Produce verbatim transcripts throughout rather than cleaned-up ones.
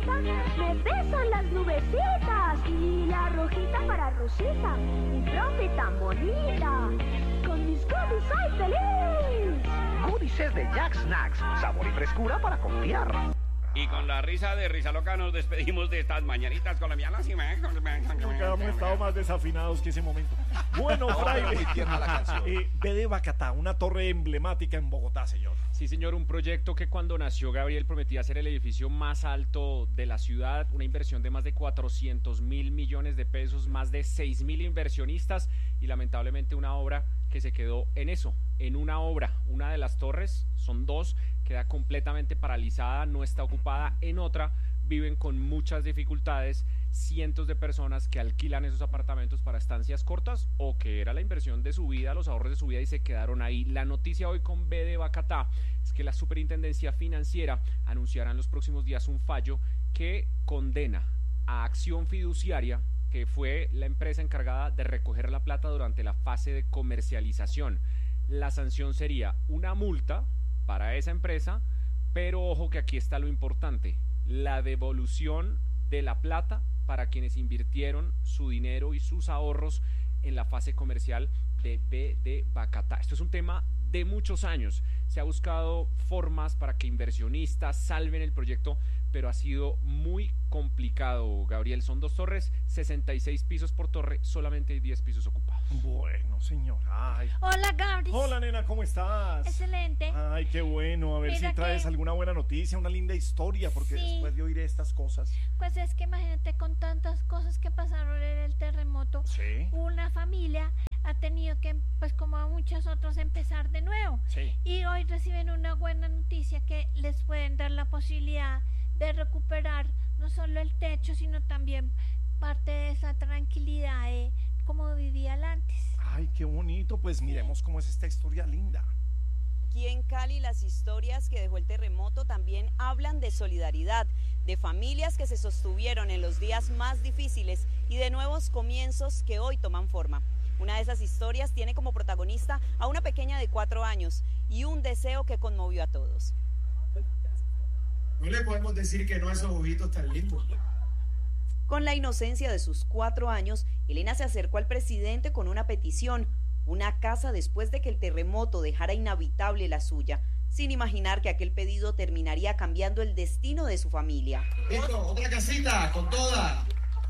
bonita, me besan las nubecitas. Y la rojita para Rosita, mi profe tan bonita. Con mis goodies soy feliz. Goodies es de Jack Snacks, sabor y frescura para confiar. Y con la risa de Risa Loca nos despedimos de estas mañanitas colombianas. Y me... Nunca hemos estado más desafinados que ese momento. Bueno, Fraile, eh, B de Bacatá, una torre emblemática en Bogotá, señor. Sí, señor, un proyecto que cuando nació Gabriel prometía ser el edificio más alto de la ciudad, una inversión de más de cuatrocientos mil millones de pesos, más de seis mil inversionistas y lamentablemente una obra que se quedó en eso, en una obra. Una de las torres, son dos, queda completamente paralizada, no está ocupada. En otra viven con muchas dificultades cientos de personas que alquilan esos apartamentos para estancias cortas o que era la inversión de su vida, los ahorros de su vida y se quedaron ahí. La noticia hoy con B de Bacatá es que la Superintendencia Financiera anunciará en los próximos días un fallo que condena a Acción Fiduciaria, que fue la empresa encargada de recoger la plata durante la fase de comercialización. La sanción sería una multa para esa empresa, pero ojo que aquí está lo importante, la devolución de la plata para quienes invirtieron su dinero y sus ahorros en la fase comercial de B de Bacatá. Esto es un tema de muchos años, se ha buscado formas para que inversionistas salven el proyecto, pero ha sido muy complicado, Gabriel. Son dos torres, sesenta y seis pisos por torre, solamente hay diez pisos ocupados. Bueno, señor. Ay. Hola, Gabriel. Hola, nena, ¿cómo estás? Excelente. Ay, qué bueno. A ver Mira si traes que... alguna buena noticia, una linda historia, porque sí. Después de oír estas cosas. Pues es que imagínate con tantas cosas que pasaron en el terremoto, sí. Una familia ha tenido que, pues como a muchas otras, empezar de nuevo. Sí. Y hoy reciben una buena noticia que les pueden dar la posibilidad de recuperar no solo el techo, sino también parte de esa tranquilidad de cómo vivían antes. Ay, qué bonito. Pues miremos cómo es esta historia linda. Aquí en Cali las historias que dejó el terremoto también hablan de solidaridad, de familias que se sostuvieron en los días más difíciles y de nuevos comienzos que hoy toman forma. Una de esas historias tiene como protagonista a una pequeña de cuatro años y un deseo que conmovió a todos. No le podemos decir que no a esos bobitos tan lindos. Con la inocencia de sus cuatro años, Elena se acercó al presidente con una petición, una casa después de que el terremoto dejara inhabitable la suya, sin imaginar que aquel pedido terminaría cambiando el destino de su familia. Listo, otra casita, con toda.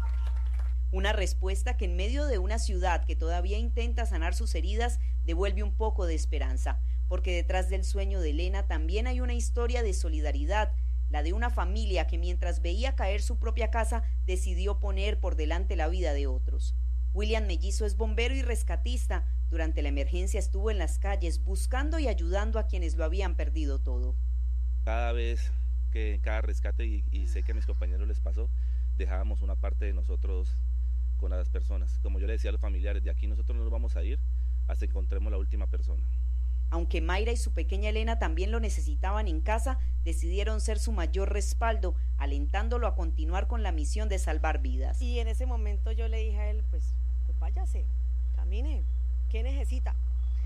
Una respuesta que en medio de una ciudad que todavía intenta sanar sus heridas, devuelve un poco de esperanza, porque detrás del sueño de Elena también hay una historia de solidaridad, la de una familia que mientras veía caer su propia casa, decidió poner por delante la vida de otros. William Mellizo es bombero y rescatista. Durante la emergencia estuvo en las calles buscando y ayudando a quienes lo habían perdido todo. Cada vez que cada rescate, y, y sé que a mis compañeros les pasó, dejábamos una parte de nosotros con las personas. Como yo le decía a los familiares, de aquí nosotros no nos vamos a ir hasta que encontremos la última persona. Aunque Mayra y su pequeña Elena también lo necesitaban en casa, decidieron ser su mayor respaldo, alentándolo a continuar con la misión de salvar vidas. Y en ese momento yo le dije a él, pues, pues váyase, camine, ¿qué necesita?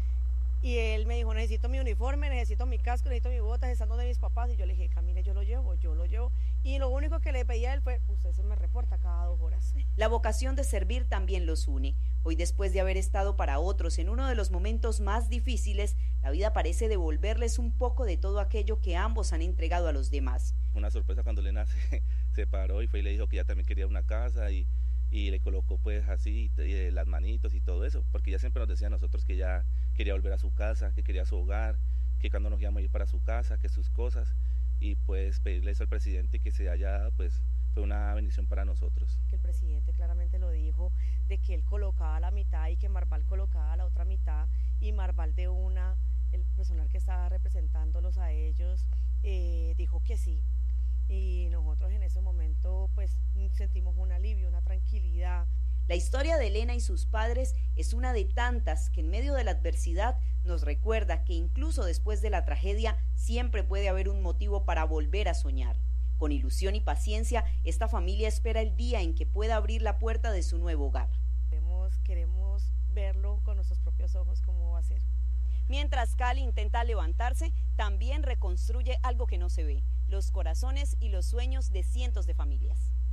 Y él me dijo, necesito mi uniforme, necesito mi casco, necesito mis botas, están donde mis papás. Y yo le dije, camine, yo lo llevo, yo lo llevo. Y lo único que le pedí a él fue, usted se me reporta cada dos horas. La vocación de servir también los une. Hoy, después de haber estado para otros en uno de los momentos más difíciles, la vida parece devolverles un poco de todo aquello que ambos han entregado a los demás. Una sorpresa cuando Elena se, se paró y fue y le dijo que ella también quería una casa y, y le colocó pues así y, las manitos y todo eso, porque ella siempre nos decía a nosotros que ella quería volver a su casa, que quería su hogar, que cuando nos íbamos a ir para su casa, que sus cosas, y pues pedirle eso al presidente que se haya dado, pues fue una bendición para nosotros. Que el presidente claramente lo dijo, de que él colocaba la mitad y que Marval colocaba la otra mitad, y Marval de una, el personal que estaba representándolos a ellos, eh, dijo que sí, y nosotros en ese momento pues sentimos un alivio, una tranquilidad. La historia de Elena y sus padres es una de tantas que en medio de la adversidad nos recuerda que incluso después de la tragedia siempre puede haber un motivo para volver a soñar. Con ilusión y paciencia, esta familia espera el día en que pueda abrir la puerta de su nuevo hogar. Queremos, queremos verlo con nuestros propios ojos cómo va a ser. Mientras Cali intenta levantarse, también reconstruye algo que no se ve, los corazones y los sueños de cientos de familias.